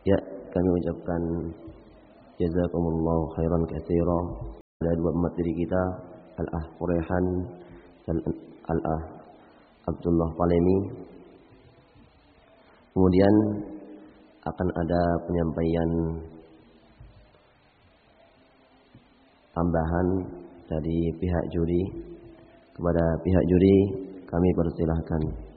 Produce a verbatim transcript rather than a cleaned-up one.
Ya, kami ucapkan jazakumullahu khairan katsira pada dua materi kita, Al-Ah Furehan dan Al-Ah Abdullah Palemi. Kemudian akan ada penyampaian tambahan dari pihak juri. Kepada pihak juri kami persilahkan.